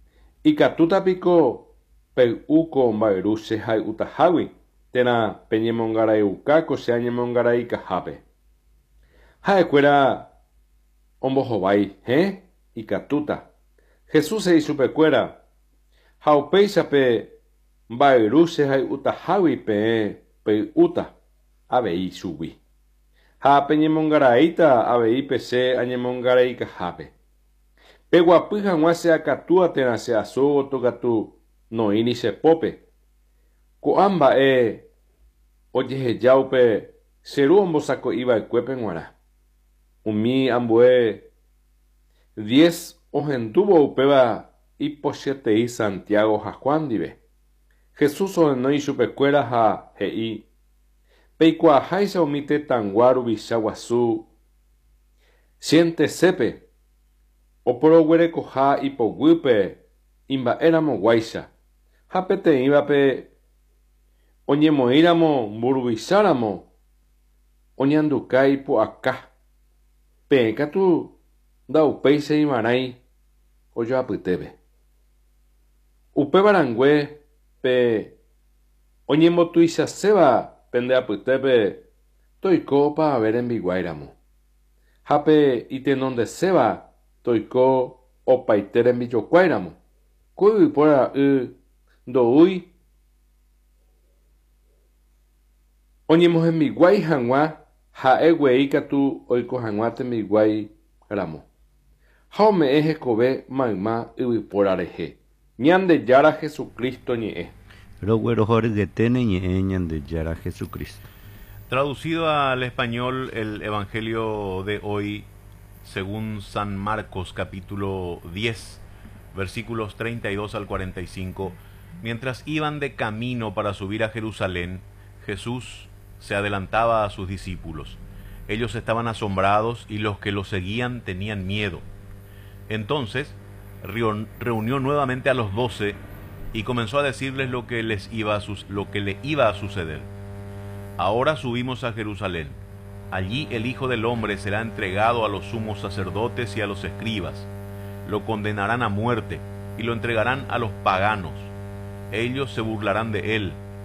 Ikatútapiko pe'úko mba'yru che hay'utahágui térã peñemongaraiukáko che añemongarai kahápe. Ha'ekuéra ombohovái, hẽ? Ikatúta. Jesús he'i chupekuéra ha upéichape mba'yru che hay'utahágui peẽ pe'úta avei chugui. Ha peñemongaraíta avei peche añemongarai kahápe. Peguapy hag̃ua che akatúa térã che asúgo tokatu noíni chepópe. Ko'ã mba'e ojeheja upe cheru ombosako'iva'ekuépe g̃uarã. Umi ambue diez ohendúvo upéva ipochetei Santiago ha Juan ndive. Jesús ohenói chupekuéra ha he'i peikuaaháicha umi tetãngua ruvicha guasu Sientesépe oporoguerekoha ipoguýpe imba'éramoguáicha ha peteĩvape oñemoĩramo mburuvicharamo oñanduka ipu'aka peẽ katu ndaupéicha imarãi ojoapytépe. Upevarangue pe oñembotuichaséva pende apytépe toiko pa rembiguaíramo. Hape itenondeséva toiko opaite rembijokuáiramo. Kuypóra y ndoúi oñemohembiguái hag̃ua ha'e guéi katu oiko hag̃ua tembiguái ramo. Ha ome'ẽ hekove mayma yvypóra rehe. Ñandejára Jesucristo ñe'ẽ. Roguerohorygueténe ñe'ẽ Ñandejára Jesucristo. Traducido al español el Evangelio de hoy según San Marcos capítulo diez, versículos treinta y dos al cuarenta y cinco. Mientras iban de camino para subir a Jerusalén, Jesús se adelantaba a sus discípulos. Ellos estaban asombrados y los que lo seguían tenían miedo. Entonces reunió nuevamente a los doce y comenzó a decirles lo que les iba a su- lo que le iba a suceder. Ahora subimos a Jerusalén. Allí el Hijo del Hombre será entregado a los sumos sacerdotes y a los escribas. Lo condenarán a muerte y lo entregarán a los paganos. Ellos se burlarán de él,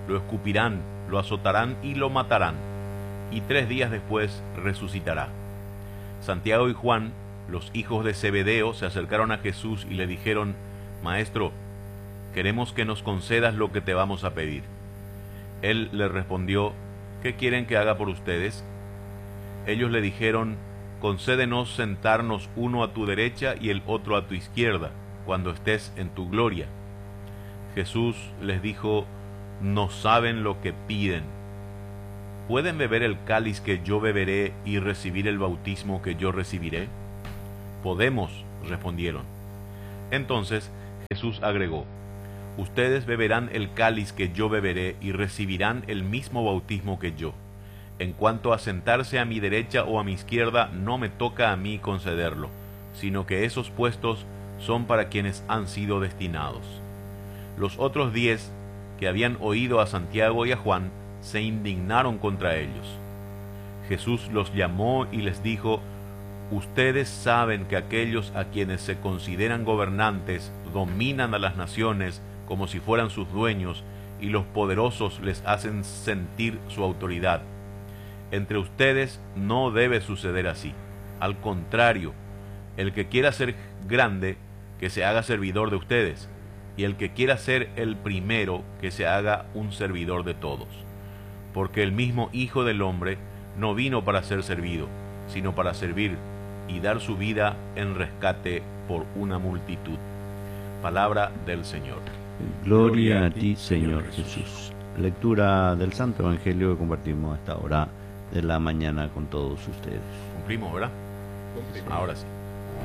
lo escupirán, lo azotarán y lo matarán, y tres días después resucitará. Santiago y Juan, los hijos de Zebedeo, se acercaron a Jesús y le dijeron: Maestro, queremos que nos concedas lo que te vamos a pedir. Él les respondió: ¿qué quieren que haga por ustedes? Ellos le dijeron: concédenos sentarnos uno a tu derecha y el otro a tu izquierda, cuando estés en tu gloria. Jesús les dijo: no saben lo que piden. ¿Pueden beber el cáliz que yo beberé y recibir el bautismo que yo recibiré? Podemos, respondieron. Entonces Jesús agregó: ustedes beberán el cáliz que yo beberé y recibirán el mismo bautismo que yo. En cuanto a sentarse a mi derecha o a mi izquierda, no me toca a mí concederlo, sino que esos puestos son para quienes han sido destinados. Los otros diez, que habían oído a Santiago y a Juan, se indignaron contra ellos. Jesús los llamó y les dijo: ustedes saben que aquellos a quienes se consideran gobernantes dominan a las naciones como si fueran sus dueños, y los poderosos les hacen sentir su autoridad. Entre ustedes no debe suceder así. Al contrario, el que quiera ser grande, que se haga servidor de ustedes, y el que quiera ser el primero, que se haga un servidor de todos. Porque el mismo Hijo del Hombre no vino para ser servido, sino para servir y dar su vida en rescate por una multitud. Palabra del Señor. Gloria a ti, Señor Jesús. Lectura del Santo Evangelio que compartimos a esta hora de la mañana con todos ustedes. Cumplimos, ¿verdad? Cumplimos. Ahora sí.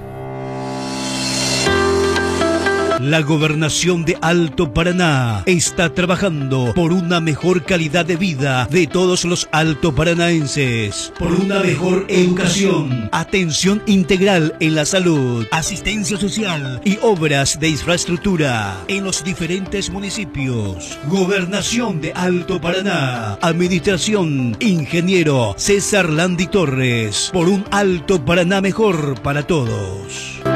La Gobernación de Alto Paraná está trabajando por una mejor calidad de vida de todos los altoparanaenses, por una mejor educación, atención integral en la salud, asistencia social y obras de infraestructura en los diferentes municipios. Gobernación de Alto Paraná. Administración Ingeniero César Landi Torres, por un Alto Paraná mejor para todos.